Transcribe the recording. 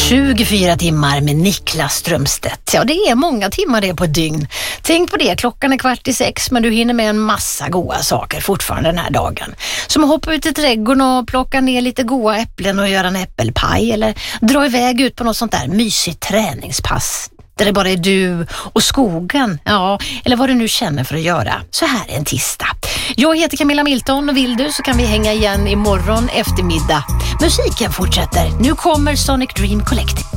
24 timmar med Niklas Strömstedt. Ja, det är många timmar det på ett dygn. Tänk på det, klockan är 5:15 men du hinner med en massa goda saker fortfarande den här dagen. Som att hoppa ut i trädgården och plocka ner lite goda äpplen och göra en äppelpaj. Eller dra iväg ut på något sånt där mysigt träningspass. Där det bara är du och skogen. Ja, eller vad du nu känner för att göra. Så här är en tisdag. Jag heter Camilla Milton och vill du så kan vi hänga igen imorgon eftermiddag. Musiken fortsätter. Nu kommer Sonic Dream Collective.